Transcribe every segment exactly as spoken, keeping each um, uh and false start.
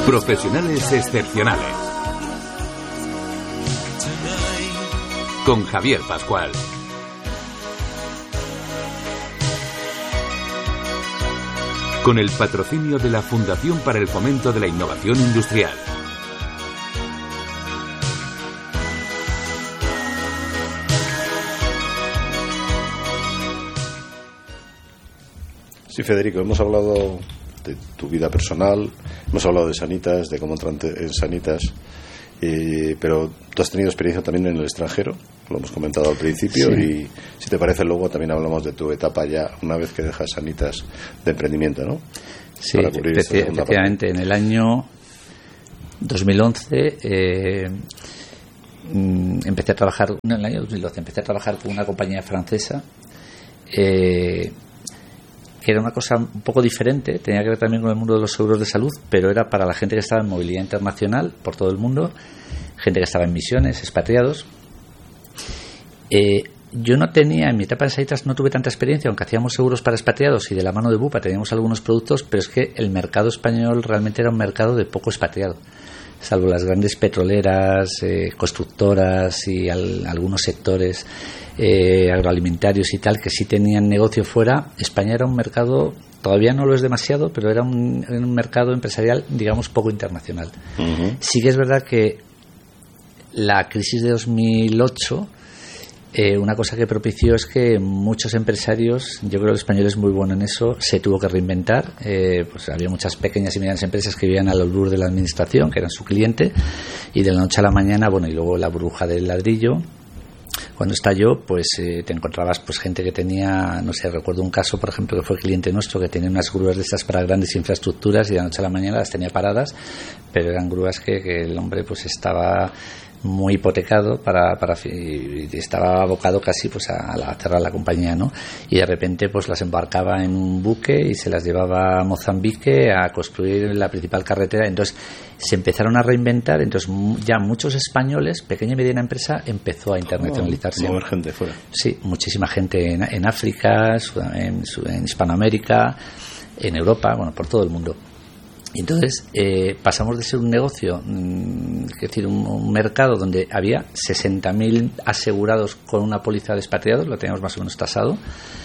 Profesionales excepcionales. Con Javier Pascual. Con el patrocinio de la Fundación para el Fomento de la Innovación Industrial. Sí, Federico, hemos hablado de tu vida personal, hemos hablado de Sanitas, de cómo entraste en Sanitas, eh, pero tú has tenido experiencia también en el extranjero, lo hemos comentado al principio, sí. Y si te parece luego también hablamos de tu etapa ya una vez que dejas Sanitas de emprendimiento, ¿no? Sí, efecti- efectivamente, en el año dos mil once eh, empecé a trabajar, no, en el año dos mil doce empecé a trabajar con una compañía francesa eh, que era una cosa un poco diferente, tenía que ver también con el mundo de los seguros de salud, pero era para la gente que estaba en movilidad internacional por todo el mundo, gente que estaba en misiones, expatriados. Eh, yo no tenía, en mi etapa de Sanitas no tuve tanta experiencia, aunque hacíamos seguros para expatriados y de la mano de Bupa teníamos algunos productos, pero es que el mercado español realmente era un mercado de poco expatriado, salvo las grandes petroleras, eh, constructoras y al, algunos sectores eh, agroalimentarios y tal, que sí tenían negocio fuera. España era un mercado, todavía no lo es demasiado, pero era un, era un mercado empresarial, digamos, poco internacional. Uh-huh. Sí que es verdad que la crisis de dos mil ocho, eh, una cosa que propició es que muchos empresarios, yo creo que el español es muy bueno en eso, se tuvo que reinventar. Eh, pues había muchas pequeñas y medianas empresas que vivían al albur de la administración, que eran su cliente, y de la noche a la mañana, bueno, y luego la burbuja del ladrillo. Cuando estalló, pues eh, te encontrabas pues gente que tenía, no sé, recuerdo un caso, por ejemplo, que fue cliente nuestro, que tenía unas grúas de estas para grandes infraestructuras y de la noche a la mañana las tenía paradas, pero eran grúas que, que el hombre pues estaba muy hipotecado para, para y estaba abocado casi pues a, a cerrar la compañía, ¿no? Y de repente pues las embarcaba en un buque y se las llevaba a Mozambique a construir la principal carretera. Entonces se empezaron a reinventar, entonces ya muchos españoles, pequeña y mediana empresa, empezó a internacionalizarse. Mover gente fuera. Sí, muchísima gente en, en África, en, en Hispanoamérica, en Europa, bueno, por todo el mundo. Y entonces eh, pasamos de ser un negocio, mmm, es decir, un, un mercado donde había sesenta mil asegurados con una póliza de expatriados, lo teníamos más o menos tasado.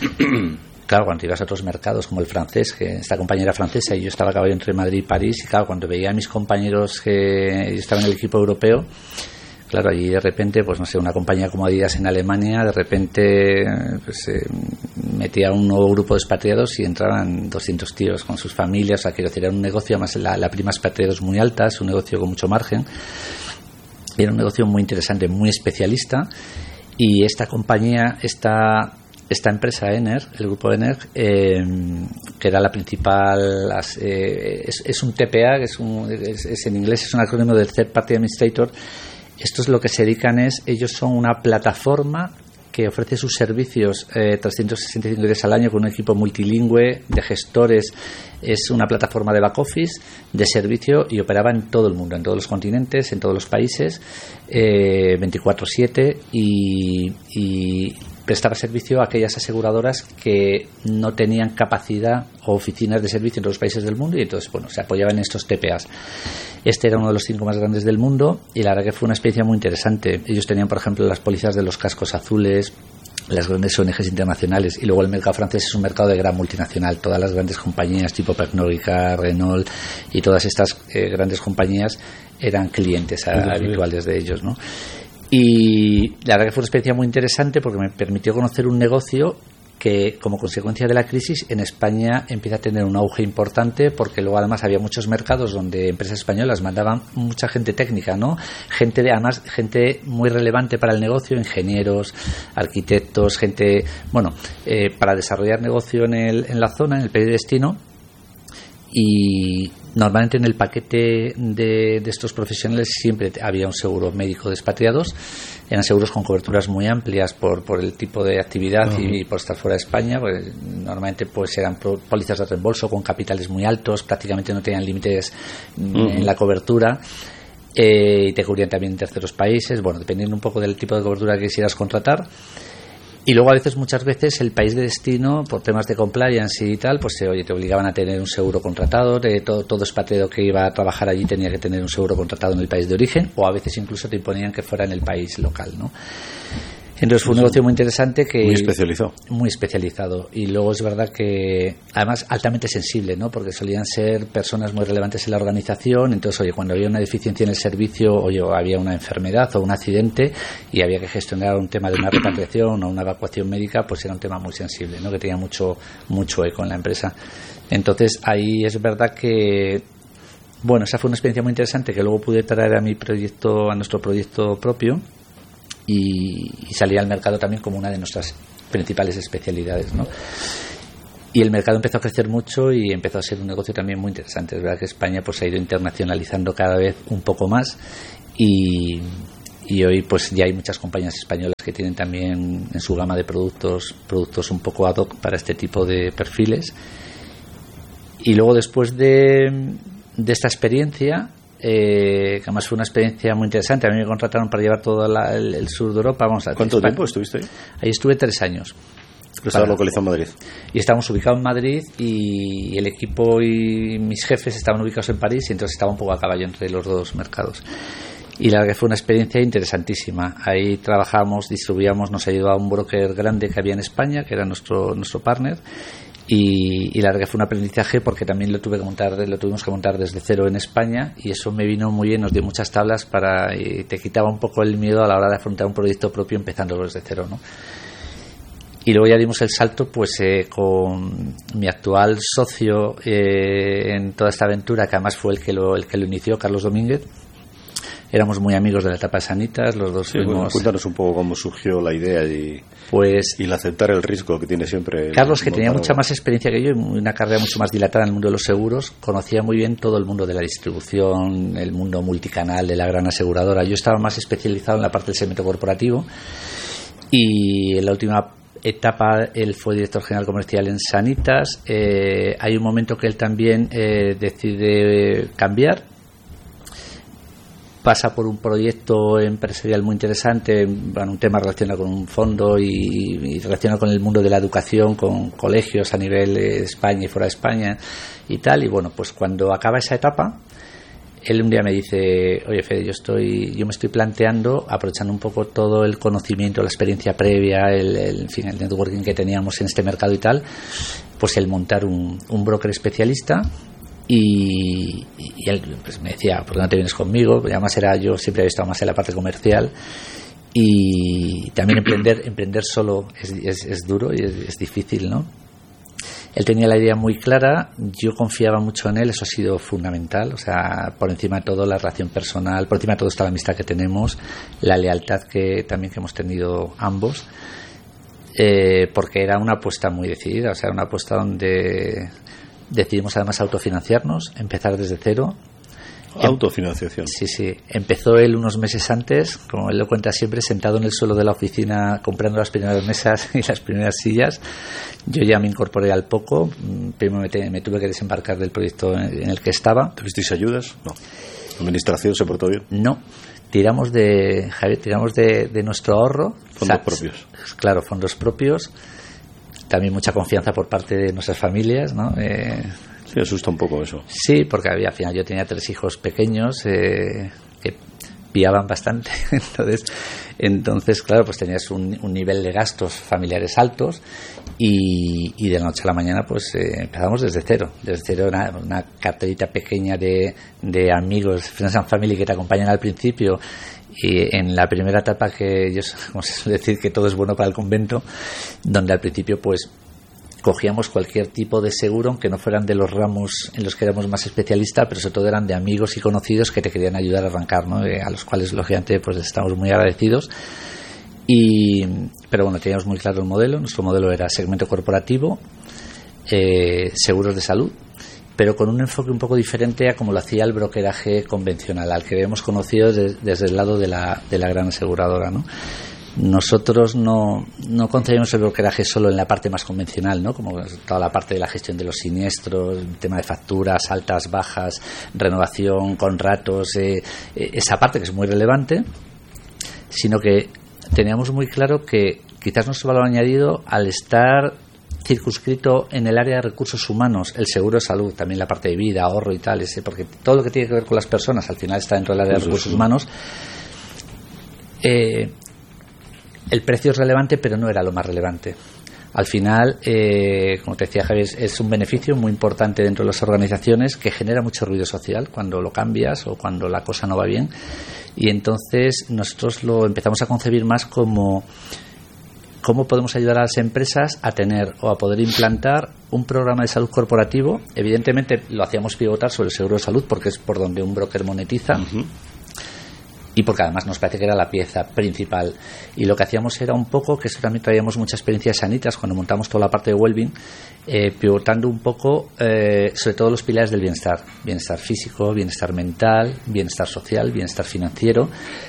Claro, cuando ibas a otros mercados como el francés, que esta compañía era francesa y yo estaba a caballo entre Madrid y París, y claro, cuando veía a mis compañeros que yo estaba en el equipo europeo, claro, allí de repente, pues no sé, una compañía como Adidas en Alemania, de repente pues, eh, metía un nuevo grupo de expatriados y entraban doscientos tíos con sus familias. O sea, quiero decir, era un negocio, además la, la prima expatriados muy alta, es un negocio con mucho margen. Era un negocio muy interesante, muy especialista. Y esta compañía, esta, esta empresa, Ener, el grupo Ener, eh, que era la principal, eh, es, es un T P A, que es, un, es, es en inglés, es un acrónimo del Third Party Administrator. Estos lo que se dedican es, ellos son una plataforma que ofrece sus servicios eh, trescientos sesenta y cinco días al año con un equipo multilingüe de gestores. Es una plataforma de back office, de servicio, y operaba en todo el mundo, en todos los continentes, en todos los países, eh, veinticuatro siete, y, y prestaba servicio a aquellas aseguradoras que no tenían capacidad o oficinas de servicio en todos los países del mundo, y entonces, bueno, se apoyaban en estos T P As. Este era uno de los cinco más grandes del mundo y la verdad que fue una experiencia muy interesante. Ellos tenían, por ejemplo, las pólizas de los cascos azules, las grandes O N Ges internacionales, y luego el mercado francés es un mercado de gran multinacional. Todas las grandes compañías tipo Pernod Ricard, Renault y todas estas eh, grandes compañías eran clientes a, habituales de ellos, ¿no? Y la verdad que fue una experiencia muy interesante porque me permitió conocer un negocio que, como consecuencia de la crisis, en España empieza a tener un auge importante, porque luego además había muchos mercados donde empresas españolas mandaban mucha gente técnica, ¿no? Gente de, además, gente muy relevante para el negocio, ingenieros, arquitectos, gente, bueno, eh, para desarrollar negocio en, el, en la zona, en el país de destino. Y normalmente en el paquete de, de estos profesionales siempre había un seguro médico de expatriados. Eran seguros con coberturas muy amplias por, por el tipo de actividad. Uh-huh. y, y por estar fuera de España. Pues, normalmente pues eran pólizas de reembolso con capitales muy altos, prácticamente no tenían límites uh-huh. en la cobertura. Eh, y te cubrían también en terceros países, bueno, dependiendo un poco del tipo de cobertura que quisieras contratar. Y luego a veces, muchas veces, el país de destino, por temas de compliance y tal, pues oye, te obligaban a tener un seguro contratado, de todo, todo expatriado que iba a trabajar allí tenía que tener un seguro contratado en el país de origen, o a veces incluso te imponían que fuera en el país local, ¿no? Entonces fue un negocio muy interesante que muy especializado muy especializado y luego es verdad que además altamente sensible, ¿no? Porque solían ser personas muy relevantes en la organización. Entonces, oye, cuando había una deficiencia en el servicio, oye, había una enfermedad o un accidente y había que gestionar un tema de una repatriación o una evacuación médica, pues era un tema muy sensible, ¿no? Que tenía mucho mucho eco en la empresa. Entonces ahí es verdad que, bueno, esa fue una experiencia muy interesante que luego pude traer a mi proyecto, a nuestro proyecto propio. Y, y salía al mercado también como una de nuestras principales especialidades, ¿no? Y el mercado empezó a crecer mucho y empezó a ser un negocio también muy interesante. Es verdad que España pues se ha ido internacionalizando cada vez un poco más y, y hoy pues ya hay muchas compañías españolas que tienen también en su gama de productos productos un poco ad hoc para este tipo de perfiles. Y luego, después de, de esta experiencia, Eh, que además fue una experiencia muy interesante. A mí me contrataron para llevar todo la, el, el sur de Europa. Vamos a ¿Cuánto España. tiempo estuviste ahí? Ahí estuve tres años. Estaba localizado en Madrid. Y estábamos ubicados en Madrid y el equipo y mis jefes estaban ubicados en París y entonces estaba un poco a caballo entre los dos mercados. Y la verdad que fue una experiencia interesantísima. Ahí trabajábamos, distribuíamos, nos ayudaba un broker grande que había en España, que era nuestro nuestro partner. Y, y la verdad que fue un aprendizaje porque también lo tuve que montar, lo tuvimos que montar desde cero en España y eso me vino muy bien, nos dio muchas tablas para y te quitaba un poco el miedo a la hora de afrontar un proyecto propio empezando desde cero, ¿no? Y luego ya dimos el salto pues eh, con mi actual socio eh, en toda esta aventura, que además fue el que lo el que lo inició, Carlos Domínguez. Éramos muy amigos de la etapa de Sanitas, los dos sí, fuimos... Bueno, cuéntanos un poco cómo surgió la idea y, pues, y el aceptar el riesgo que tiene siempre... Carlos, que tenía mucha más experiencia que yo y una carrera mucho más dilatada en el mundo de los seguros, conocía muy bien todo el mundo de la distribución, el mundo multicanal de la gran aseguradora. Yo estaba más especializado en la parte del segmento corporativo y en la última etapa él fue director general comercial en Sanitas. Eh, hay un momento que él también eh, decide cambiar. Pasa por un proyecto empresarial muy interesante, bueno, un tema relacionado con un fondo y, y relacionado con el mundo de la educación, con colegios a nivel de España y fuera de España y tal. Y bueno, pues cuando acaba esa etapa, él un día me dice: oye, Fede, yo estoy, yo me estoy planteando, aprovechando un poco todo el conocimiento, la experiencia previa, el, el, en fin, el networking que teníamos en este mercado y tal, pues el montar un, un broker especialista. Y, y él pues me decía: ¿por qué no te vienes conmigo? Además era, yo siempre había estado más en la parte comercial y también emprender emprender solo es, es, es duro y es, es difícil, ¿no? Él tenía la idea muy clara, yo confiaba mucho en él, eso ha sido fundamental. O sea, por encima de todo la relación personal, por encima de todo está la amistad que tenemos, la lealtad que también que hemos tenido ambos, eh, porque era una apuesta muy decidida. O sea, era una apuesta donde decidimos además autofinanciarnos, empezar desde cero. Autofinanciación. Sí, sí. Empezó él unos meses antes, como él lo cuenta siempre, sentado en el suelo de la oficina comprando las primeras mesas y las primeras sillas. Yo ya me incorporé al poco. Primero me, me tuve que desembarcar del proyecto en el que estaba. ¿Tuvisteis ayudas? No. ¿La administración se portó bien? No. Tiramos de, Javier, tiramos de, de nuestro ahorro. Fondos o sea, propios. Claro, fondos propios. También mucha confianza por parte de nuestras familias, ¿no? Eh, sí, asusta un poco eso. Sí, porque había, al final yo tenía tres hijos pequeños eh, que piaban bastante. entonces, entonces, claro, pues tenías un, un nivel de gastos familiares altos y, y de la noche a la mañana pues eh, empezamos desde cero. Desde cero una, una carterita pequeña de, de amigos, Friends and Family que te acompañan al principio. Y en la primera etapa, que yo como se suele decir que todo es bueno para el convento, donde al principio pues cogíamos cualquier tipo de seguro, aunque no fueran de los ramos en los que éramos más especialistas, pero sobre todo eran de amigos y conocidos que te querían ayudar a arrancar, ¿no? Eh, a los cuales lógicamente pues estamos muy agradecidos. Y pero bueno, teníamos muy claro el modelo. Nuestro modelo era segmento corporativo, eh, seguros de salud, pero con un enfoque un poco diferente a como lo hacía el brokeraje convencional, al que habíamos conocido de, desde el lado de la, de la gran aseguradora, ¿no? Nosotros no, no concebimos el brokeraje solo en la parte más convencional, ¿no? Como toda la parte de la gestión de los siniestros, el tema de facturas, altas, bajas, renovación, contratos, eh, esa parte que es muy relevante, sino que teníamos muy claro que quizás nuestro valor añadido al estar circunscrito en el área de recursos humanos, el seguro de salud, también la parte de vida, ahorro y tal, ese, porque todo lo que tiene que ver con las personas al final está dentro del área de recursos humanos. Eh, el precio es relevante, pero no era lo más relevante. Al final, eh, como te decía Javier, es un beneficio muy importante dentro de las organizaciones que genera mucho ruido social cuando lo cambias o cuando la cosa no va bien, y entonces nosotros lo empezamos a concebir más como cómo podemos ayudar a las empresas a tener o a poder implantar un programa de salud corporativo. Evidentemente lo hacíamos pivotar sobre el seguro de salud porque es por donde un broker monetiza. Uh-huh. Y porque además nos parece que era la pieza principal. Y lo que hacíamos era un poco, que eso también traíamos mucha experiencia de Sanitas cuando montamos toda la parte de Wellbeing, eh, pivotando un poco eh, sobre todo los pilares del bienestar. Bienestar físico, bienestar mental, bienestar social, bienestar financiero.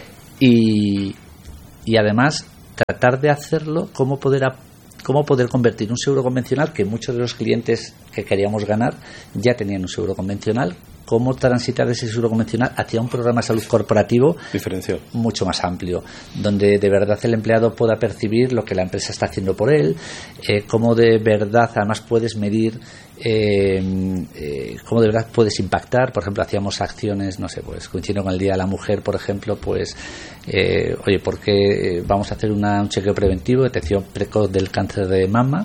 Y, y además tratar de hacerlo, cómo poder, a, cómo poder convertir un seguro convencional, que muchos de los clientes que queríamos ganar ya tenían un seguro convencional, cómo transitar de ese seguro convencional hacia un programa de salud corporativo diferencial, mucho más amplio, donde de verdad el empleado pueda percibir lo que la empresa está haciendo por él, eh, cómo de verdad además puedes medir, eh, eh, cómo de verdad puedes impactar. Por ejemplo, hacíamos acciones, no sé, pues coincidiendo con el Día de la Mujer, por ejemplo, pues eh, oye, ¿por qué vamos a hacer una, un chequeo preventivo, detección precoz del cáncer de mama?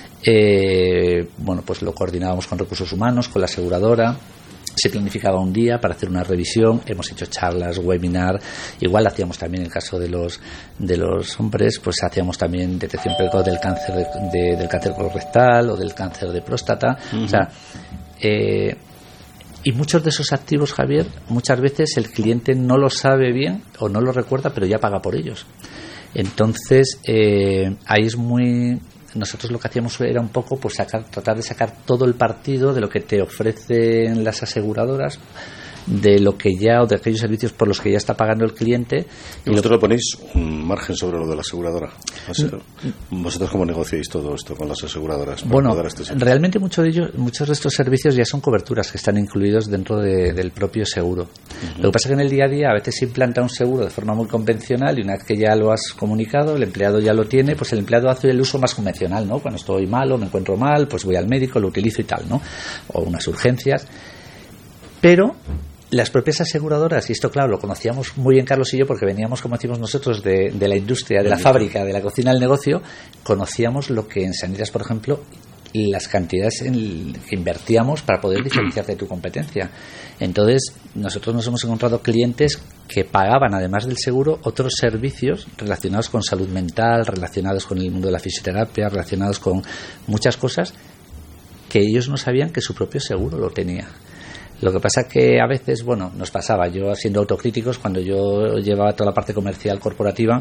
Eh, bueno, pues lo coordinábamos con recursos humanos, con la aseguradora. Se planificaba un día para hacer una revisión, hemos hecho charlas, webinar, igual hacíamos también el caso de los de los hombres, pues hacíamos también detección precoz del cáncer de, de, del cáncer colorectal o del cáncer de próstata. Uh-huh. O sea, eh, y muchos de esos activos, Javier, muchas veces el cliente no lo sabe bien o no lo recuerda, pero ya paga por ellos. Entonces, eh, ahí es muy... Nosotros lo que hacíamos era un poco pues sacar, tratar de sacar todo el partido de lo que te ofrecen las aseguradoras, de lo que ya o de aquellos servicios por los que ya está pagando el cliente. ¿Y vosotros lo... ponéis un margen sobre lo de la aseguradora? ¿Vosotros cómo negociáis todo esto con las aseguradoras? Bueno, este realmente mucho de ellos, muchos de estos servicios ya son coberturas que están incluidos dentro de, del propio seguro. Uh-huh. Lo que pasa es que en el día a día a veces se implanta un seguro de forma muy convencional y una vez que ya lo has comunicado, el empleado ya lo tiene, pues el empleado hace el uso más convencional, ¿no? Cuando estoy malo, me encuentro mal, pues voy al médico, lo utilizo y tal, ¿no? O unas urgencias. Pero las propias aseguradoras, y esto claro lo conocíamos muy bien Carlos y yo porque veníamos, como decimos nosotros, de, de la industria, de la fábrica, de la cocina del negocio, conocíamos lo que en Sanitas, por ejemplo, las cantidades en que invertíamos para poder diferenciarte de tu competencia. Entonces nosotros nos hemos encontrado clientes que pagaban, además del seguro, otros servicios relacionados con salud mental, relacionados con el mundo de la fisioterapia, relacionados con muchas cosas que ellos no sabían que su propio seguro lo tenía. Lo que pasa que a veces, bueno, nos pasaba, yo siendo autocríticos, cuando yo llevaba toda la parte comercial corporativa,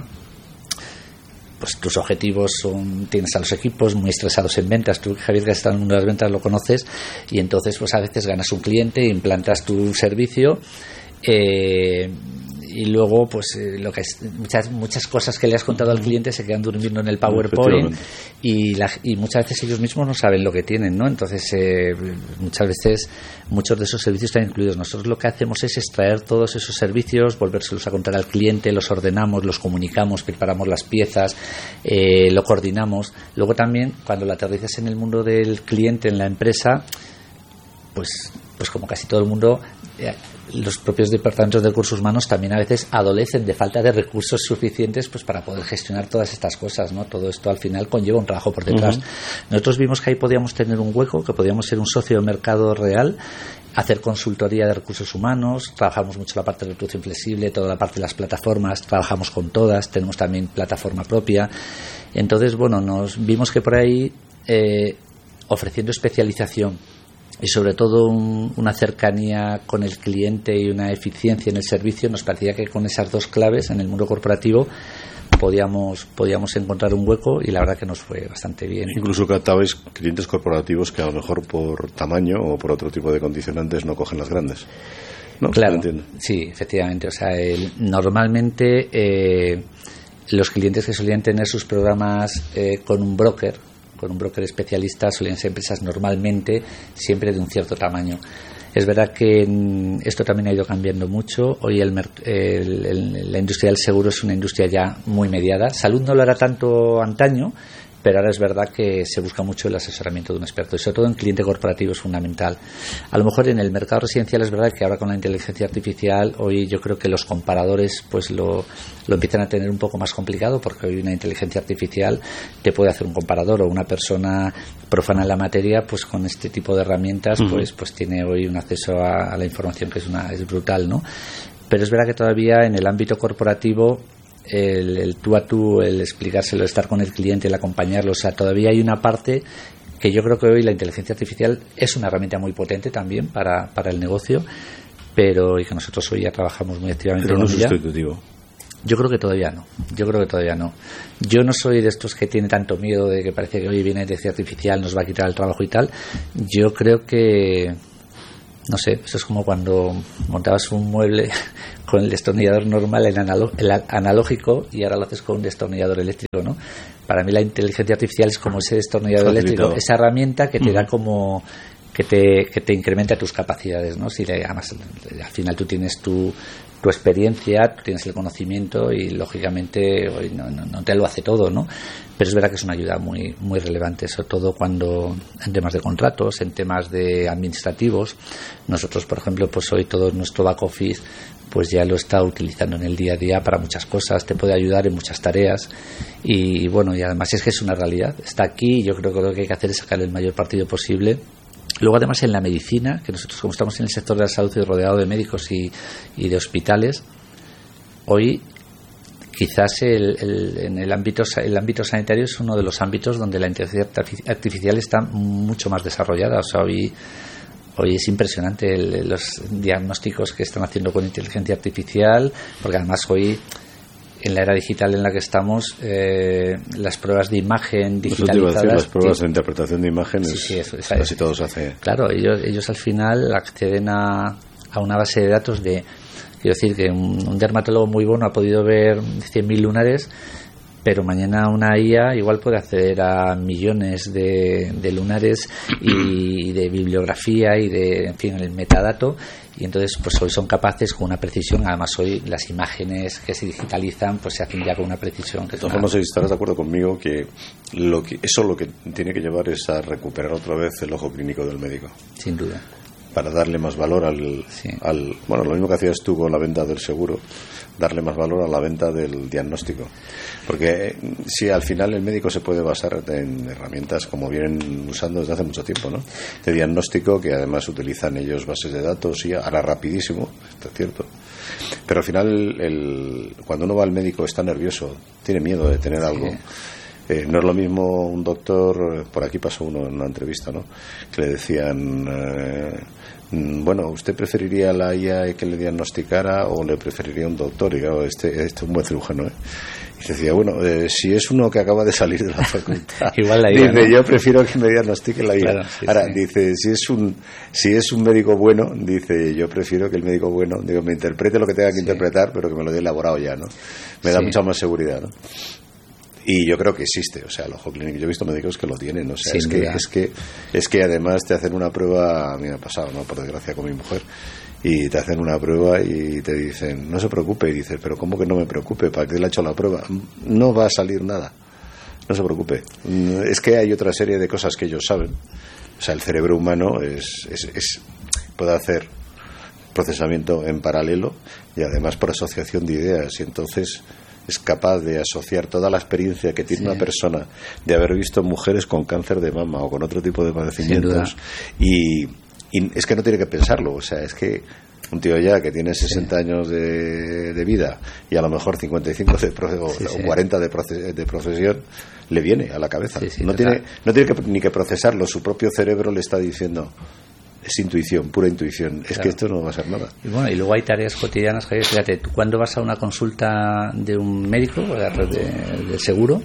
pues tus objetivos son, tienes a los equipos muy estresados en ventas. Tú, Javier, que has estado en el mundo de las ventas, lo conoces, y entonces pues a veces ganas un cliente, implantas tu servicio, eh, y luego pues eh, lo que es, muchas muchas cosas que le has contado al cliente se quedan durmiendo en el PowerPoint y, la, y muchas veces ellos mismos no saben lo que tienen, ¿no? Entonces eh, muchas veces muchos de esos servicios están incluidos. Nosotros lo que hacemos es extraer todos esos servicios, volvérselos a contar al cliente, los ordenamos, los comunicamos, preparamos las piezas, eh, lo coordinamos. Luego también cuando lo aterrizas en el mundo del cliente, en la empresa, pues pues como casi todo el mundo, eh, los propios departamentos de recursos humanos también a veces adolecen de falta de recursos suficientes pues para poder gestionar todas estas cosas, ¿no? Todo esto al final conlleva un trabajo por detrás. Uh-huh. Nosotros vimos que ahí podíamos tener un hueco, que podíamos ser un socio de mercado real, hacer consultoría de recursos humanos, trabajamos mucho la parte de retribución flexible, toda la parte de las plataformas, trabajamos con todas, tenemos también plataforma propia. Entonces, bueno, nos vimos que por ahí eh, ofreciendo especialización y sobre todo un, una cercanía con el cliente y una eficiencia en el servicio, nos parecía que con esas dos claves en el mundo corporativo podíamos podíamos encontrar un hueco, y la verdad que nos fue bastante bien. Incluso captabais clientes corporativos que a lo mejor por tamaño o por otro tipo de condicionantes no cogen las grandes, ¿no? Claro, sí, efectivamente. O sea, el, normalmente eh, los clientes que solían tener sus programas eh, con un broker con un broker especialista solían ser empresas normalmente siempre de un cierto tamaño. Es verdad que esto también ha ido cambiando mucho. Hoy el, el, el, la industria del seguro es una industria ya muy mediada. Salud no lo era tanto antaño, pero ahora es verdad que se busca mucho el asesoramiento de un experto y sobre todo en cliente corporativo es fundamental. A lo mejor en el mercado residencial es verdad que ahora con la inteligencia artificial hoy yo creo que los comparadores pues lo, lo empiezan a tener un poco más complicado, porque hoy una inteligencia artificial te puede hacer un comparador, o una persona profana en la materia pues con este tipo de herramientas uh-huh. pues pues tiene hoy un acceso a, a la información que es una es brutal, ¿no? Pero es verdad que todavía en el ámbito corporativo El, el tú a tú, el explicárselo, estar con el cliente, el acompañarlo, o sea, todavía hay una parte que yo creo que hoy la inteligencia artificial es una herramienta muy potente también para, para el negocio, pero y que nosotros hoy ya trabajamos muy activamente pero en no es ella. sustitutivo. Yo creo que todavía no, yo creo que todavía no. Yo no soy de estos que tiene tanto miedo de que parece que hoy viene la inteligencia artificial, nos va a quitar el trabajo y tal. Yo creo que no sé, eso es como cuando montabas un mueble con el destornillador normal, el, analo- el analógico, y ahora lo haces con un destornillador eléctrico, ¿no? Para mí la inteligencia artificial es como ese destornillador Facilitado. eléctrico, esa herramienta que te uh-huh. da como que te que te incrementa tus capacidades, ¿no? Si le, además al final tú tienes tu tu experiencia, tú tienes el conocimiento y lógicamente hoy no, no, no te lo hace todo, ¿no? Pero es verdad que es una ayuda muy muy relevante, sobre todo cuando en temas de contratos, en temas de administrativos. Nosotros, por ejemplo, pues hoy todo nuestro back office pues ya lo está utilizando en el día a día para muchas cosas, te puede ayudar en muchas tareas y bueno, y además es que es una realidad, está aquí y yo creo que lo que hay que hacer es sacar el mayor partido posible. Luego, además, en la medicina, que nosotros como estamos en el sector de la salud y rodeado de médicos y, y de hospitales, hoy quizás el, el, en el ámbito, el ámbito sanitario es uno de los ámbitos donde la inteligencia artificial está mucho más desarrollada. O sea, hoy, hoy es impresionante el, los diagnósticos que están haciendo con inteligencia artificial, porque además hoy, en la era digital en la que estamos, eh, las pruebas de imagen digitalizadas, decir, las pruebas de interpretación de imágenes, sí, sí, eso, casi todo se hace. Claro, ellos, ellos al final acceden a, a una base de datos de, quiero decir que un, un dermatólogo muy bueno ha podido ver cien mil lunares, pero mañana una I A igual puede acceder a millones de, de lunares y de bibliografía y de, en fin, el metadato. Y entonces pues hoy son capaces con una precisión, además hoy las imágenes que se digitalizan pues se hacen ya con una precisión que de todas formas estarás de acuerdo conmigo que, lo que eso lo que tiene que llevar es a recuperar otra vez el ojo clínico del médico, sin duda, para darle más valor al, sí. al bueno, lo mismo que hacías tú con la venta del seguro, darle más valor a la venta del diagnóstico, porque si al final el médico se puede basar en herramientas como vienen usando desde hace mucho tiempo, ¿no? De diagnóstico, que además utilizan ellos bases de datos y ahora rapidísimo, está cierto, pero al final el, cuando uno va al médico está nervioso, tiene miedo de tener algo. Sí. Eh, no es lo mismo un doctor, por aquí pasó uno en una entrevista, ¿no? Que le decían, eh, bueno, ¿usted preferiría la I A que le diagnosticara o le preferiría un doctor? Y claro, este, este es un buen cirujano, ¿eh? Y decía, bueno, eh, si es uno que acaba de salir de la facultad, igual la I A, dice, ¿no? Yo prefiero que me diagnostique la I A. Claro, sí, Ahora, sí. dice, si es un si es un médico bueno, dice, yo prefiero que el médico bueno, digo, me interprete lo que tenga que sí. interpretar, pero que me lo dé elaborado ya, ¿no? Me da sí. mucha más seguridad, ¿no? Y yo creo que existe, o sea, el ojo clínico. Yo he visto médicos que lo tienen, o sea, es que, es que es que además te hacen una prueba, a mí me ha pasado, ¿no? Por desgracia con mi mujer, y te hacen una prueba y te dicen, no se preocupe, y dices, pero ¿cómo que no me preocupe? ¿Para qué le ha hecho la prueba? No va a salir nada, no se preocupe. Es que hay otra serie de cosas que ellos saben, o sea, el cerebro humano es, es, es puede hacer procesamiento en paralelo y además por asociación de ideas, y entonces es capaz de asociar toda la experiencia que tiene sí. una persona de haber visto mujeres con cáncer de mama o con otro tipo de padecimientos y, y es que no tiene que pensarlo, o sea, es que un tío ya que tiene sesenta sí. años de, de vida y a lo mejor cincuenta y cinco de profe, o, sí, sí. o cuarenta de, proce, de profesión le viene a la cabeza, sí, sí, no, tiene, no tiene que, ni que procesarlo, su propio cerebro le está diciendo, es intuición, pura intuición. Es claro. que esto no va a ser nada. Y bueno, y luego hay tareas cotidianas, Javier. Fíjate, tú cuando vas a una consulta de un médico, de, de, de seguro,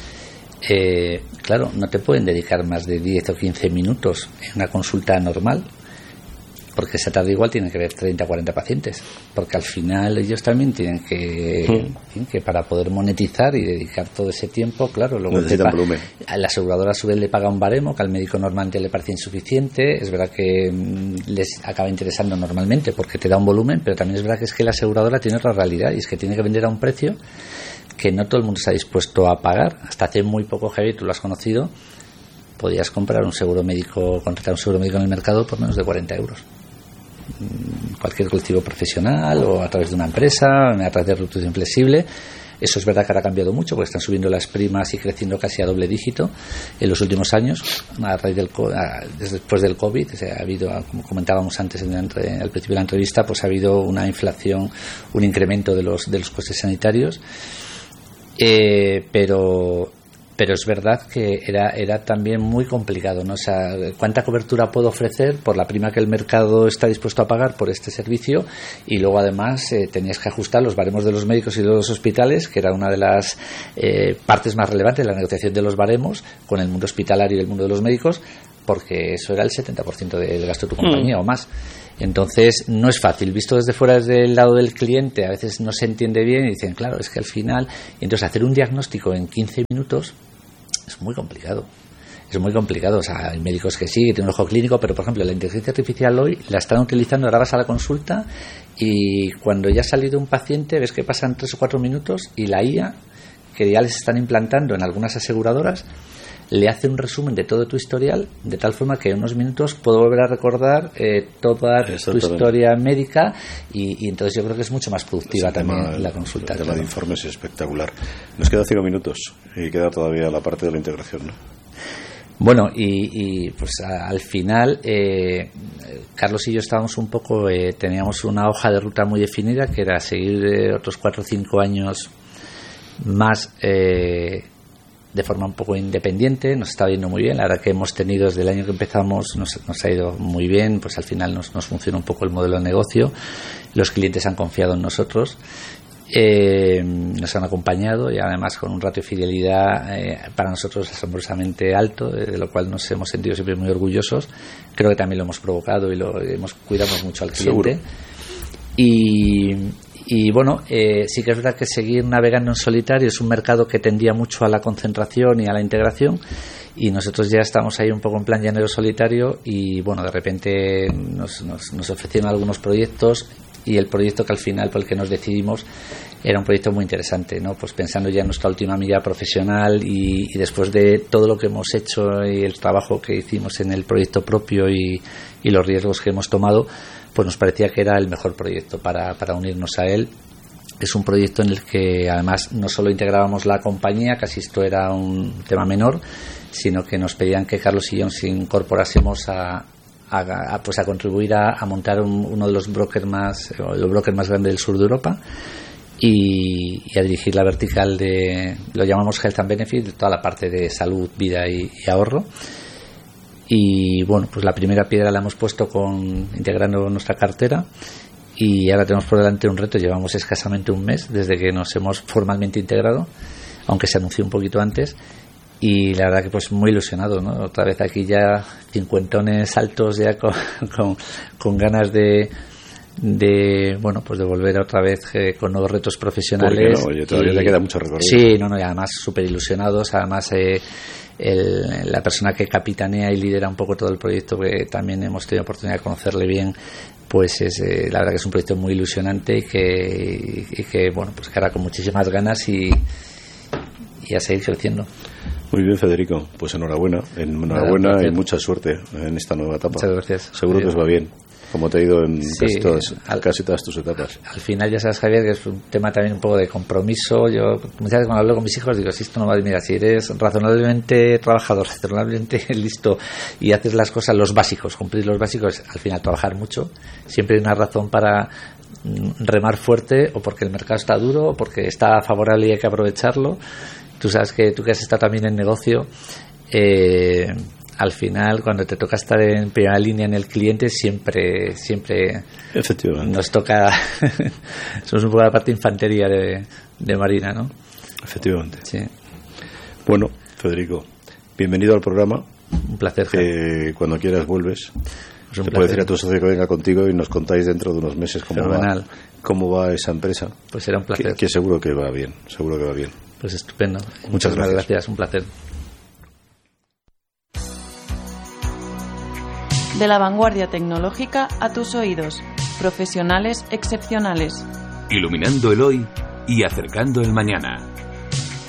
eh, claro, no te pueden dedicar más de diez o quince minutos en una consulta normal. porque esa tarde igual tienen que ver treinta o cuarenta pacientes, porque al final ellos también tienen que, mm. que para poder monetizar y dedicar todo ese tiempo, claro, luego necesitan volumen. La aseguradora a su vez le paga un baremo que al médico normalmente le parece insuficiente. Es verdad que les acaba interesando normalmente porque te da un volumen, pero también es verdad que es que la aseguradora tiene otra realidad, y es que tiene que vender a un precio que no todo el mundo está dispuesto a pagar. Hasta hace muy poco, Javier, tú lo has conocido, podías comprar un seguro médico, contratar un seguro médico en el mercado por menos de cuarenta euros. Cualquier colectivo profesional o a través de una empresa, a través de retribución flexible. Eso es verdad que ahora ha cambiado mucho porque están subiendo las primas y creciendo casi a doble dígito en los últimos años a raíz del después del COVID. O sea, ha habido, como comentábamos antes en el, al principio de la entrevista, pues ha habido una inflación, un incremento de los de los costes sanitarios, eh, pero pero es verdad que era era también muy complicado, ¿no? O sea, ¿cuánta cobertura puedo ofrecer por la prima que el mercado está dispuesto a pagar por este servicio? Y luego además eh, tenías que ajustar los baremos de los médicos y de los hospitales, que era una de las eh, partes más relevantes de la negociación de los baremos con el mundo hospitalario y el mundo de los médicos, porque eso era el setenta por ciento del gasto de tu compañía mm. o más. Entonces no es fácil, visto desde fuera, desde el lado del cliente, a veces no se entiende bien y dicen, claro, es que al final, entonces hacer un diagnóstico en quince minutos es muy complicado. Es muy complicado. O sea, hay médicos que sí, que tienen un ojo clínico, pero por ejemplo la inteligencia artificial hoy la están utilizando. Ahora vas a la consulta y cuando ya ha salido un paciente ves que pasan tres o cuatro minutos y la I A, que ya les están implantando en algunas aseguradoras, le hace un resumen de todo tu historial, de tal forma que en unos minutos puedo volver a recordar eh, toda tu historia médica, y, y entonces yo creo que es mucho más productiva también tema, la consulta. El tema claro. de informes es espectacular. Nos quedan cinco minutos y queda todavía la parte de la integración, ¿no? Bueno, y, y pues a, al final eh, Carlos y yo estábamos un poco, eh, teníamos una hoja de ruta muy definida, que era seguir eh, otros cuatro o cinco años más eh, de forma un poco independiente. Nos está yendo muy bien, la verdad que hemos tenido desde el año que empezamos, nos, nos ha ido muy bien, pues al final nos, nos funciona un poco el modelo de negocio, los clientes han confiado en nosotros, eh, nos han acompañado, y además con un ratio de fidelidad eh, para nosotros asombrosamente alto, de lo cual nos hemos sentido siempre muy orgullosos. Creo que también lo hemos provocado y lo hemos cuidamos mucho al cliente. Seguro. y Y bueno, eh, sí que es verdad que seguir navegando en solitario es un mercado que tendía mucho a la concentración y a la integración, y nosotros ya estamos ahí un poco en plan llanero solitario, y bueno, de repente nos, nos, nos ofrecieron algunos proyectos, y el proyecto que al final por el que nos decidimos era un proyecto muy interesante, ¿no? Pues pensando ya en nuestra última milla profesional, y, y después de todo lo que hemos hecho y el trabajo que hicimos en el proyecto propio y, y los riesgos que hemos tomado, pues nos parecía que era el mejor proyecto para, para unirnos a él. Es un proyecto en el que además no solo integrábamos la compañía, casi esto era un tema menor, sino que nos pedían que Carlos y yo nos incorporásemos a, a, a, pues a contribuir a, a montar un, uno de los brokers más, el broker más grande del sur de Europa, y, y a dirigir la vertical de, lo llamamos Health and Benefit, de toda la parte de salud, vida y, y ahorro. Y bueno, pues la primera piedra la hemos puesto con integrando nuestra cartera, y ahora tenemos por delante un reto. Llevamos escasamente un mes desde que nos hemos formalmente integrado, aunque se anunció un poquito antes, y la verdad que pues muy ilusionado, ¿no? Otra vez aquí ya cincuentones altos, ya con, con, con ganas de de bueno pues de volver otra vez eh, con nuevos retos profesionales. No? Oye, todavía y, le queda mucho recorrido. Sí, no, no, y además súper ilusionados. Además eh, el, la persona que capitanea y lidera un poco todo el proyecto, que también hemos tenido oportunidad de conocerle bien, pues es eh, la verdad que es un proyecto muy ilusionante, y que, y que bueno, pues que hará con muchísimas ganas y, y a seguir creciendo. Muy bien, Federico, pues enhorabuena, enhorabuena y mucha suerte en esta nueva etapa. Muchas gracias. Seguro que os va bien, como te ha ido en sí, casi, todas, al, casi todas tus etapas. Al final ya sabes, Javier, que es un tema también un poco de compromiso. Yo muchas veces cuando hablo con mis hijos digo, si esto no va a... Mira, si eres razonablemente trabajador, razonablemente listo, y haces las cosas, los básicos, cumplir los básicos, al final trabajar mucho, siempre hay una razón para remar fuerte, o porque el mercado está duro, o porque está favorable y hay que aprovecharlo. Tú sabes que tú que has estado también en negocio, eh, al final cuando te toca estar en primera línea en el cliente, siempre siempre nos toca somos un poco la parte infantería de, de Marina, ¿no? Efectivamente. Sí. Bueno, Federico, bienvenido al programa. Un placer. Que cuando quieras vuelves. Pues un Te placer. puedo decir a tu socio que venga contigo y nos contáis dentro de unos meses cómo Fenomenal. va, cómo va esa empresa. Pues será un placer. Que, que seguro que va bien, seguro que va bien. Pues estupendo. Muchas Muchísimas gracias. gracias. Un placer. De la vanguardia tecnológica a tus oídos. Profesionales excepcionales. Iluminando el hoy y acercando el mañana.